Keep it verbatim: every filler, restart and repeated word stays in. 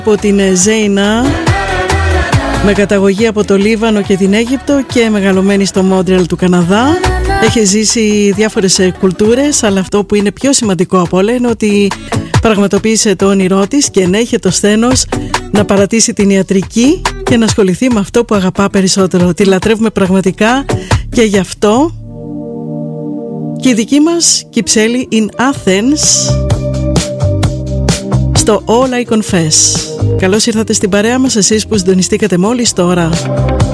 από την Ζέινα, με καταγωγή από το Λίβανο και την Αίγυπτο και μεγαλωμένη στο Μόντρεαλ του Καναδά. Έχει ζήσει διάφορες κουλτούρες, αλλά αυτό που είναι πιο σημαντικό από όλα είναι ότι πραγματοποίησε το όνειρό της και ενέχει το σθένος να παρατήσει την ιατρική και να ασχοληθεί με αυτό που αγαπά περισσότερο. Τη λατρεύουμε πραγματικά και γι' αυτό και η δική μας Κυψέλη in Athens στο All I Confess. Καλώς ήρθατε στην παρέα μας εσείς που συντονιστήκατε μόλις τώρα.